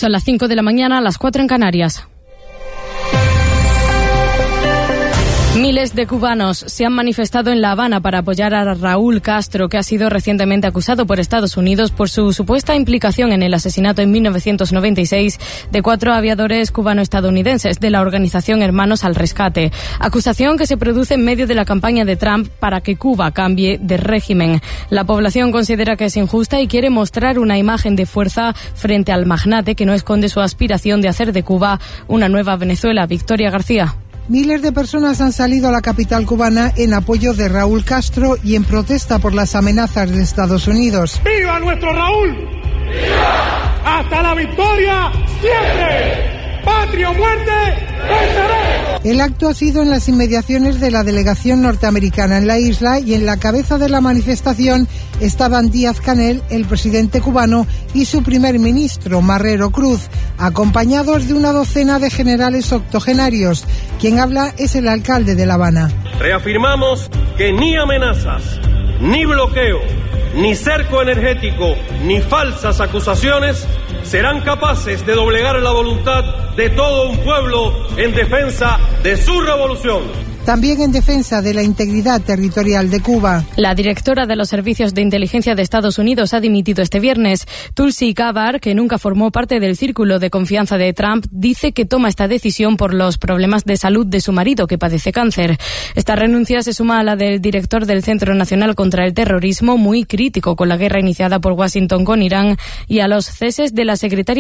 Son las 5 de la mañana, las 4 en Canarias. Miles de cubanos se han manifestado en La Habana para apoyar a Raúl Castro, que ha sido recientemente acusado por Estados Unidos por su supuesta implicación en el asesinato en 1996 de 4 aviadores cubano-estadounidenses de la organización Hermanos al Rescate. Acusación que se produce en medio de la campaña de Trump para que Cuba cambie de régimen. La población considera que es injusta y quiere mostrar una imagen de fuerza frente al magnate que no esconde su aspiración de hacer de Cuba una nueva Venezuela. Victoria García. Miles de personas han salido a la capital cubana en apoyo de Raúl Castro y en protesta por las amenazas de Estados Unidos. ¡Viva nuestro Raúl! ¡Viva! ¡Hasta la victoria siempre! ¡Patria o muerte! ¡Venceremos! El acto ha sido en las inmediaciones de la delegación norteamericana en la isla y en la cabeza de la manifestación estaban Díaz-Canel, el presidente cubano, y su primer ministro, Marrero Cruz, acompañados de una docena de generales octogenarios. Quien habla es el alcalde de La Habana. Reafirmamos que ni amenazas, ni bloqueo, ni cerco energético, ni falsas acusaciones serán capaces de doblegar la voluntad de todo un pueblo en defensa de su revolución. También en defensa de la integridad territorial de Cuba. La directora de los servicios de inteligencia de Estados Unidos ha dimitido este viernes. Tulsi Gabbard, que nunca formó parte del círculo de confianza de Trump, dice que toma esta decisión por los problemas de salud de su marido, que padece cáncer. Esta renuncia se suma a la del director del Centro Nacional contra el Terrorismo, muy crítico con la guerra iniciada por Washington con Irán, y a los ceses de la secretaria